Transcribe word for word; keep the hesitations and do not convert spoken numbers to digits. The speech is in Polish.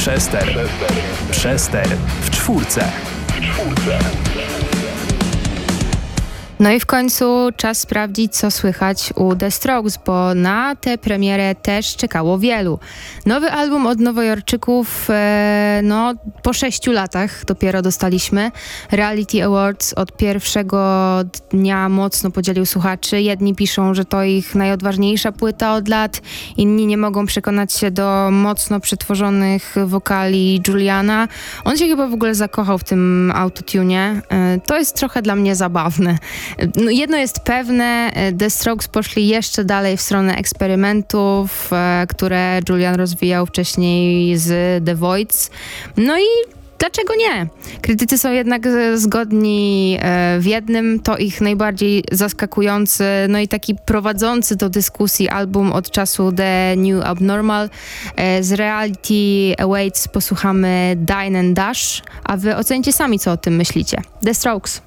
Przester. Przester w czwórce. No i w końcu czas sprawdzić, co słychać u The Strokes, bo na tę premierę też czekało wielu. Nowy album od Nowojorczyków, e, no po sześciu latach dopiero dostaliśmy. Reality Awards od pierwszego dnia mocno podzielił słuchaczy. Jedni piszą, że to ich najodważniejsza płyta od lat, inni nie mogą przekonać się do mocno przetworzonych wokali Juliana. On się chyba w ogóle zakochał w tym autotunie. E, to jest trochę dla mnie zabawne. No jedno jest pewne, The Strokes poszli jeszcze dalej w stronę eksperymentów, e, które Julian rozwijał wcześniej z The Voids. No i dlaczego nie? Krytycy są jednak zgodni e, w jednym, to ich najbardziej zaskakujący, no i taki prowadzący do dyskusji album od czasu The New Abnormal. E, z Reality Awaits posłuchamy Dine and Dash, a wy ocencie sami, co o tym myślicie. The Strokes.